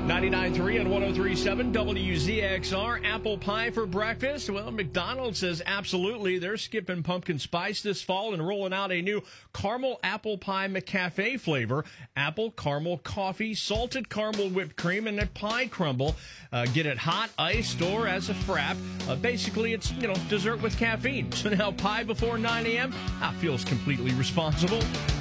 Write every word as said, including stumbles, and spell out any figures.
ninety-nine point three and one oh three point seven W Z X R. Apple pie for breakfast? Well, McDonald's says absolutely. They're skipping pumpkin spice this fall and rolling out a new caramel apple pie McCafe flavor. Apple, caramel, coffee, salted caramel whipped cream, and a pie crumble. Uh, get it hot, iced, or as a frap. Uh, basically, it's, you know, dessert with caffeine. So now pie before nine a.m. Ah, feels completely responsible.